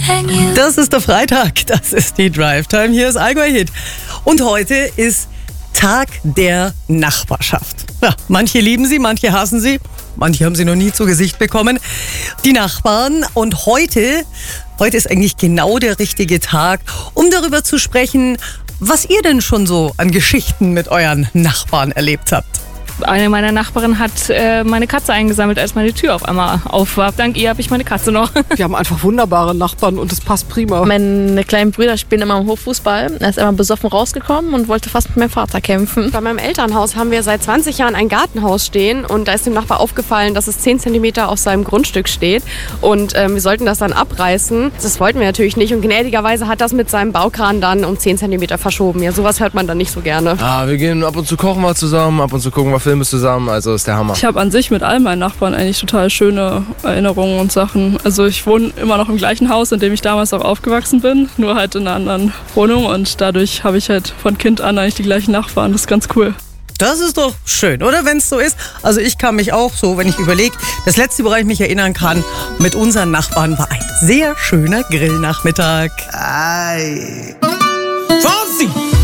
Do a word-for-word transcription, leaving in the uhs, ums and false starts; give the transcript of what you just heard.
Das ist der Freitag, das ist die Drive Time, hier ist Allgäu Hit. Und heute ist Tag der Nachbarschaft. Ja, manche lieben sie, manche hassen sie, manche haben sie noch nie zu Gesicht bekommen. Die Nachbarn. Und heute, heute ist eigentlich genau der richtige Tag, um darüber zu sprechen, was ihr denn schon so an Geschichten mit euren Nachbarn erlebt habt. Eine meiner Nachbarinnen hat äh, meine Katze eingesammelt, als meine Tür auf einmal auf war. Dank ihr habe ich meine Katze noch. Wir haben einfach wunderbare Nachbarn und es passt prima. Meine kleinen Brüder spielen immer im Hof Fußball. Er ist immer besoffen rausgekommen und wollte fast mit meinem Vater kämpfen. Bei meinem Elternhaus haben wir seit zwanzig Jahren ein Gartenhaus stehen und da ist dem Nachbar aufgefallen, dass es zehn Zentimeter auf seinem Grundstück steht und ähm, wir sollten das dann abreißen. Das wollten wir natürlich nicht und gnädigerweise hat das mit seinem Baukran dann um zehn Zentimeter verschoben. Ja, sowas hört man dann nicht so gerne. Ah, wir gehen ab und zu kochen wir zusammen, ab und zu gucken wir Filme zusammen, also ist der Hammer. Ich habe an sich mit all meinen Nachbarn eigentlich total schöne Erinnerungen und Sachen. Also ich wohne immer noch im gleichen Haus, in dem ich damals auch aufgewachsen bin, nur halt in einer anderen Wohnung und dadurch habe ich halt von Kind an eigentlich die gleichen Nachbarn. Das ist ganz cool. Das ist doch schön, oder? Wenn es so ist. Also ich kann mich auch so, wenn ich überlege, das letzte, woran ich mich erinnern kann, mit unseren Nachbarn war ein sehr schöner Grillnachmittag. Ei. Fonsi!